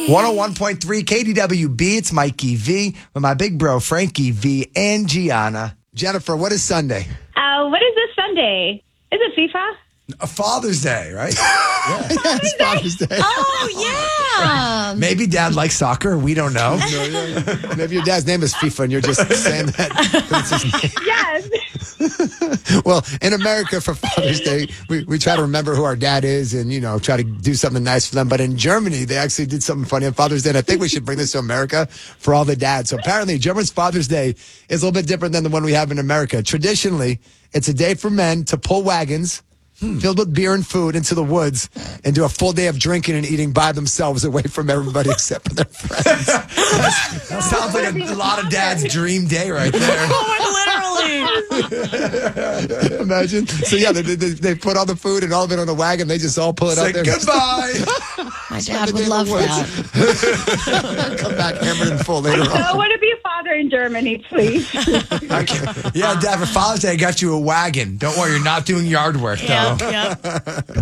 101.3 KDWB. It's Mikey V with my big bro, Frankie V and Gianna. Jennifer, what is Sunday? What is this Sunday? Is it FIFA? Father's Day, right? Yeah, it's Father's Day. Oh, yeah. Maybe Dad likes soccer. We don't know. Maybe your dad's name is FIFA and you're just saying that. It's his name. Yes. Well, in America for Father's Day, we try to remember who our dad is and, try to do something nice for them. But in Germany, they actually did something funny on Father's Day. And I think we should bring this to America for all the dads. So apparently, Germany's Father's Day is a little bit different than the one we have in America. Traditionally, it's a day for men to pull wagons filled with beer and food into the woods and do a full day of drinking and eating by themselves away from everybody except for their friends. That sounds like a lot of dad's dream day right there. Literally. Imagine. So, yeah, they put all the food and all of it on the wagon. They just all pull it Say out there. goodbye. My dad would love that. Come back hammered and full later on. I want to be a father in Germany, please. Yeah, Dad, for Father's Day, I got you a wagon. Don't worry, you're not doing yard work, though. Yeah.